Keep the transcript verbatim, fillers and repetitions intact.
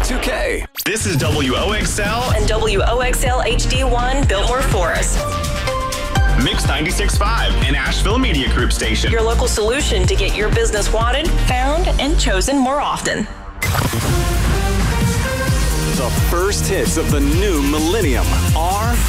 two K. This is W O X L and W O X L H D one, Biltmore Forest. Mix ninety-six point five, an Asheville Media Group station. Your local solution to get your business wanted, found, and chosen more often. The first hits of the new millennium are